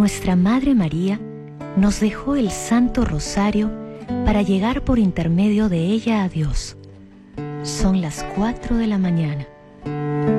nuestra Madre María nos dejó el Santo Rosario para llegar por intermedio de ella a Dios. Son las 4 de la mañana.